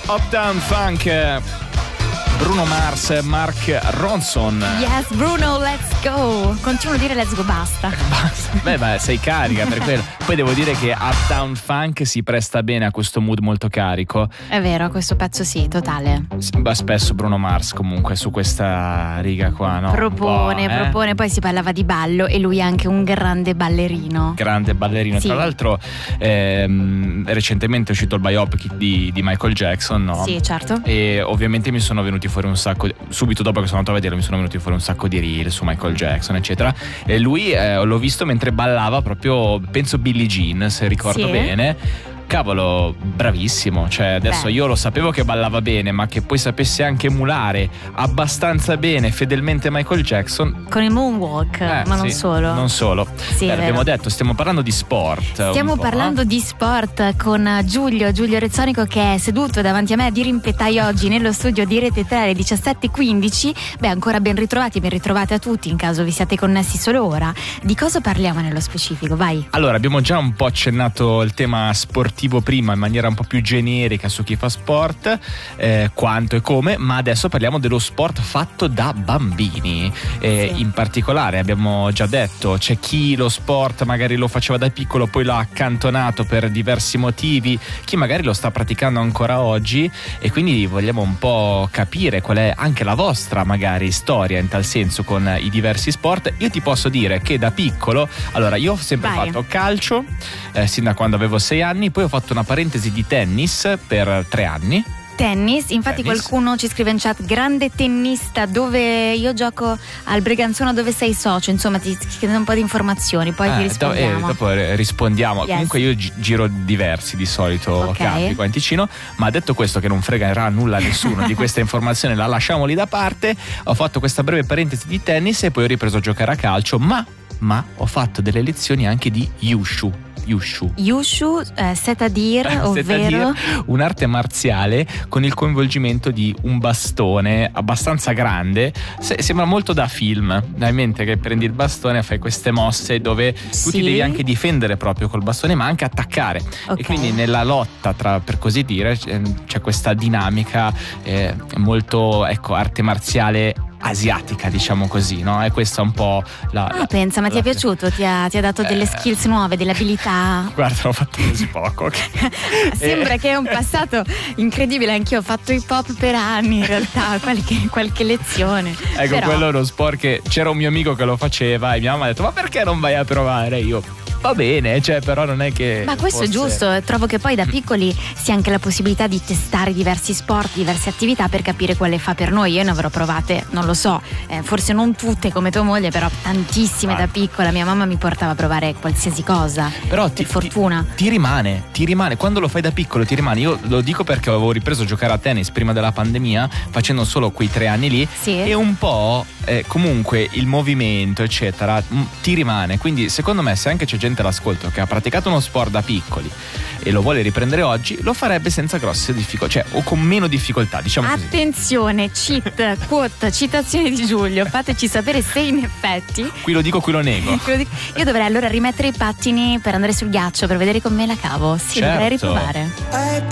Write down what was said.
Uptown Funk, Bruno Mars, Mark Ronson. Yes, Bruno, let's go. Continuo a dire let's go, basta. Beh, sei carica per quello. Poi devo dire che Uptown Funk si presta bene a questo mood molto carico. È vero, questo pezzo sì, totale. Ma spesso Bruno Mars comunque su questa riga qua, no? Propone, poi si parlava di ballo e lui è anche un grande ballerino. Grande ballerino, sì. Tra l'altro recentemente è uscito il biopic di Michael Jackson, no? Sì, certo. E ovviamente mi sono venuti fuori un sacco subito dopo che sono andato a vederlo mi sono venuti fuori un sacco di reel su Michael Jackson eccetera, e lui l'ho visto mentre ballava proprio, penso Billie Jean, se ricordo bene. Cavolo, bravissimo, cioè adesso io lo sapevo che ballava bene, ma che poi sapesse anche emulare abbastanza bene, fedelmente Michael Jackson. Con il moonwalk, ma non solo. Non solo. Sì, abbiamo detto, stiamo parlando di sport. Stiamo parlando di sport con Giulio Rezzonico, che è seduto davanti a me a dirimpetai oggi nello studio di Rete 3 alle 17:15. Beh, ancora ben ritrovate a tutti in caso vi siate connessi solo ora. Di cosa parliamo nello specifico? Vai. Allora, abbiamo già un po' accennato il tema sportivo prima in maniera un po' più generica su chi fa sport, quanto e come, ma adesso parliamo dello sport fatto da bambini. In particolare abbiamo già detto, c'è chi lo sport magari lo faceva da piccolo, poi l'ha accantonato per diversi motivi, chi magari lo sta praticando ancora oggi, e quindi vogliamo un po' capire qual è anche la vostra magari storia in tal senso con i diversi sport. Io ti posso dire che da piccolo, allora io ho sempre fatto calcio sin da quando avevo 6 anni, poi ho fatto una parentesi di tennis per 3 anni. Tennis, infatti qualcuno ci scrive in chat, grande tennista, dove io gioco al Breganzona dove sei socio, insomma ti chiedo un po' di informazioni, poi ti rispondiamo. Dopo rispondiamo. Comunque io giro diversi di solito, campi qua in Ticino, ma detto questo, che non fregerà nulla a nessuno di questa informazione, la lasciamo lì da parte. Ho fatto questa breve parentesi di tennis e poi ho ripreso a giocare a calcio, ma ho fatto delle lezioni anche di Wushu, c'est-à-dire, ovvero un'arte marziale con il coinvolgimento di un bastone abbastanza grande. Sembra molto da film, hai in mente che prendi il bastone e fai queste mosse dove tu ti devi anche difendere proprio col bastone, ma anche attaccare. E quindi nella lotta, per così dire, c'è questa dinamica molto, arte marziale asiatica, diciamo così, no? E questa è un po' pensa, ma ti è piaciuto? Ti ha dato delle skills nuove, delle abilità? Guarda, l'ho fatto così poco. Sembra che è un passato incredibile. Anch'io ho fatto hip hop per anni, in realtà, qualche lezione. Ecco, quello è uno sport che c'era un mio amico che lo faceva e mia mamma ha detto: ma perché non vai a provare? Io: va bene, però non è che. Ma questo è giusto, trovo che poi da piccoli sia anche la possibilità di testare diversi sport, diverse attività per capire quale fa per noi. Io ne avrò provate, non lo so, forse non tutte come tua moglie, però tantissime da piccola. Mia mamma mi portava a provare qualsiasi cosa. Però per fortuna ti rimane quando lo fai da piccolo, ti rimane. Io lo dico perché avevo ripreso a giocare a tennis prima della pandemia, facendo solo quei 3 anni lì, e un po' comunque il movimento eccetera ti rimane. Quindi secondo me, se anche c'è gente all'ascolto che ha praticato uno sport da piccoli e lo vuole riprendere oggi, lo farebbe senza grosse difficoltà, o con meno difficoltà, diciamo così. Attenzione, cheat, quote, citazione di Giulio, fateci sapere se in effetti. Qui lo dico, qui lo nego. Io dovrei allora rimettere i pattini per andare sul ghiaccio, per vedere come me la cavo. Dovrei riprovare.